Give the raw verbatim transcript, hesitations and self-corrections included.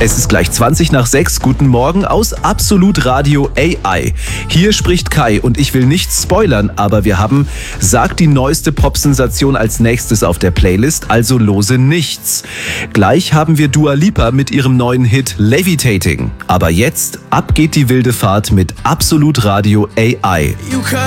Es ist gleich zwanzig nach sechs. Guten Morgen aus Absolut Radio A I. Hier spricht Kai und ich will nichts spoilern, aber wir haben Sag die neueste Popsensation als nächstes auf der Playlist, also lose nichts. Gleich haben wir Dua Lipa mit ihrem neuen Hit Levitating. Aber jetzt, ab geht die wilde Fahrt mit Absolut Radio A I.